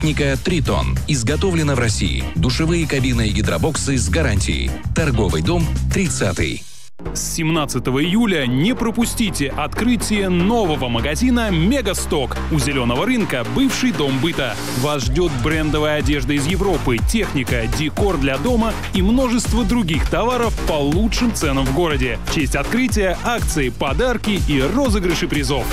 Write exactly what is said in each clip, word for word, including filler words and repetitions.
Техника «Тритон» изготовлена в России. Душевые кабины и гидробоксы с гарантией. Торговый дом тридцатый. С семнадцатого июля не пропустите открытие нового магазина «Мегасток» у Зеленого рынка, бывший дом быта. Вас ждет брендовая одежда из Европы, техника, декор для дома и множество других товаров по лучшим ценам в городе. В честь открытия акции, подарки и розыгрыши призов.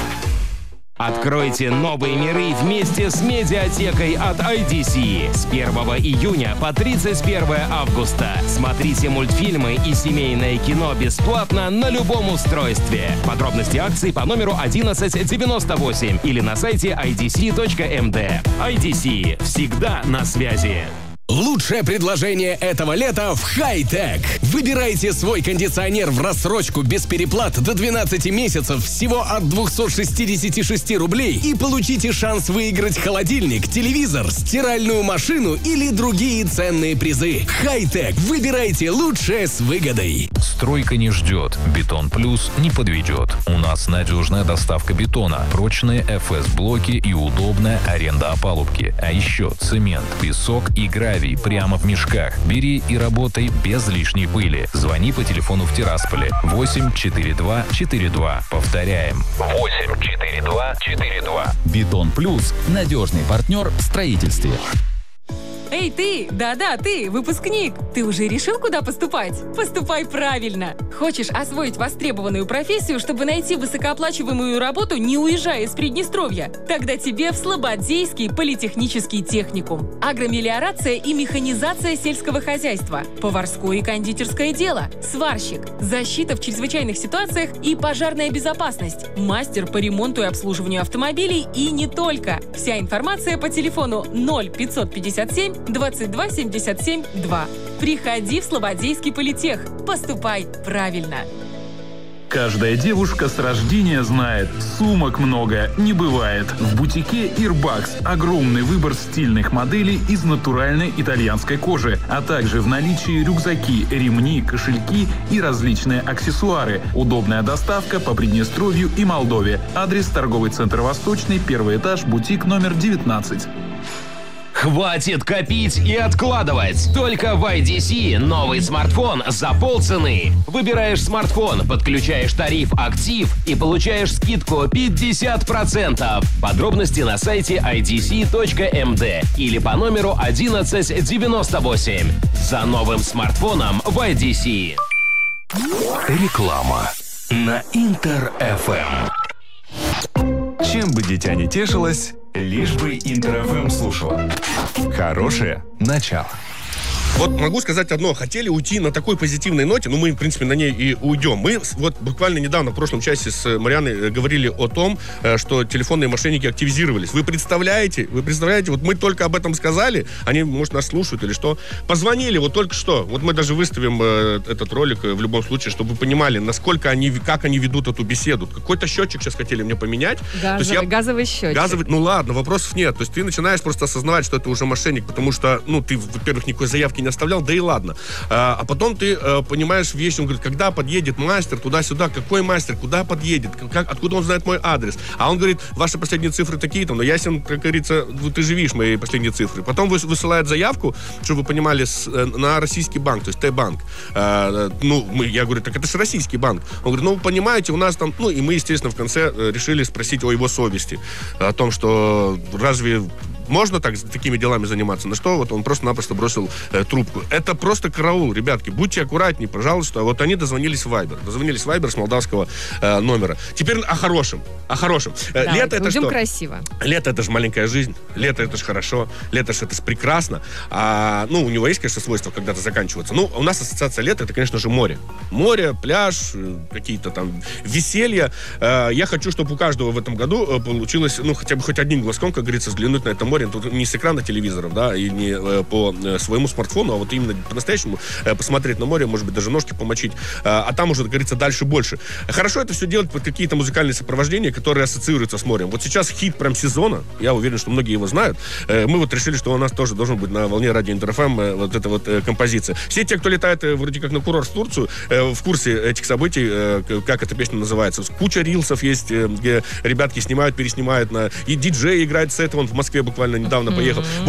Откройте новые миры вместе с медиатекой от ай ди си. С первого июня по тридцать первое августа. Смотрите мультфильмы и семейное кино бесплатно на любом устройстве. Подробности акций по номеру одиннадцать девяносто восемь или на сайте ай ди си точка эм дэ. ай ди си. Всегда на связи. Лучшее предложение этого лета в Хай-Тек. Выбирайте свой кондиционер в рассрочку без переплат до двенадцати месяцев всего от двухсот шестидесяти шести рублей и получите шанс выиграть холодильник, телевизор, стиральную машину или другие ценные призы. Хай-Тек. Выбирайте лучшее с выгодой. Стройка не ждет. Бетон Плюс не подведет. У нас надежная доставка бетона, прочные эф эс-блоки и удобная аренда опалубки. А еще цемент, песок и гравий прямо в мешках. Бери и работай без лишней пыли. Звони по телефону в Тирасполе восемь четыре два четыре два. Повторяем. восемь четыре два четыре два. Бетон Плюс. Надежный партнер в строительстве. Эй, ты! Да-да, ты, выпускник! Ты уже решил, куда поступать? Поступай правильно! Хочешь освоить востребованную профессию, чтобы найти высокооплачиваемую работу, не уезжая из Приднестровья? Тогда тебе в Слободейский политехнический техникум. Агромелиорация и механизация сельского хозяйства, поварское и кондитерское дело, сварщик, защита в чрезвычайных ситуациях и пожарная безопасность, мастер по ремонту и обслуживанию автомобилей и не только. Вся информация по телефону ноль пятьсот пятьдесят семь двадцать два семьдесят семь два. Приходи в Слободейский политех. Поступай правильно. Каждая девушка с рождения знает, сумок много не бывает. В бутике Ирбакс огромный выбор стильных моделей из натуральной итальянской кожи, а также в наличии рюкзаки, ремни, кошельки и различные аксессуары. Удобная доставка по Приднестровью и Молдове. Адрес: торговый центр «Восточный», первый этаж, бутик номер девятнадцать. Хватит копить и откладывать! Только в ай ди си новый смартфон за полцены. Выбираешь смартфон, подключаешь тариф «Актив» и получаешь скидку пятьдесят процентов. Подробности на сайте ай ди си точка эм дэ или по номеру одиннадцать девяносто восемь. За новым смартфоном в ай ди си. Реклама на Интер эф эм. Чем бы дитя не тешилось, лишь бы Интер эф эм слушала. Хорошее начало. Вот могу сказать одно. Хотели уйти на такой позитивной ноте, ну, мы, в принципе, на ней и уйдем. Мы вот буквально недавно, в прошлом часе с Марианой говорили о том, что телефонные мошенники активизировались. Вы представляете? Вы представляете? Вот мы только об этом сказали, они, может, нас слушают или что. Позвонили вот только что. Вот мы даже выставим этот ролик в любом случае, чтобы вы понимали, насколько они, как они ведут эту беседу. Какой-то счетчик сейчас хотели мне поменять. Газовый, я, газовый счетчик. Газовый, ну ладно, вопросов нет. То есть ты начинаешь просто осознавать, что это уже мошенник, потому что, ну, ты, во-первых, никакой заявки не оставлял, да и ладно. А, а потом ты а, понимаешь вещи, он говорит, когда подъедет мастер туда-сюда, какой мастер, куда подъедет, как, откуда он знает мой адрес. А он говорит, ваши последние цифры такие-то, но ясен, как говорится, ты же видишь мои последние цифры. Потом высылает заявку, чтобы вы понимали, с, на российский банк, то есть Т-банк. А, ну, мы, я говорю, так это же российский банк. Он говорит, ну, вы понимаете, у нас там, ну, и мы, естественно, в конце решили спросить о его совести, о том, что разве можно так, такими делами заниматься? На что вот он просто-напросто бросил э, трубку. Это просто караул, ребятки. Будьте аккуратнее, пожалуйста. Вот они дозвонились в Viber. Дозвонились в Viber с молдавского э, номера. Теперь о хорошем. О хорошем. Э, да, лето это что? Красиво. Лето это же маленькая жизнь. Лето это же хорошо. Лето же это же прекрасно. А, ну, у него есть, конечно, свойство когда-то заканчиваться. Ну, у нас ассоциация лета это, конечно же, море. Море, пляж, какие-то там веселья. Э, я хочу, чтобы у каждого в этом году получилось, ну, хотя бы хоть одним глазком, как говорится, взглянуть на это море. Тут не с экрана телевизоров, да, и не э, по э, своему смартфону, а вот именно по-настоящему э, посмотреть на море, может быть, даже ножки помочить, э, а там уже, как говорится, дальше больше. Хорошо это все делать под какие-то музыкальные сопровождения, которые ассоциируются с морем. Вот сейчас хит прям сезона, я уверен, что многие его знают. Э, мы вот решили, что у нас тоже должен быть на волне радио Интер эф эм э, вот эта вот э, композиция. Все те, кто летает э, вроде как на курорт в Турцию, э, в курсе этих событий, э, как эта песня называется. Куча рилсов есть, э, где ребятки снимают, переснимают, на... и диджей играет сет, он в Москве буквально буквально недавно поехал.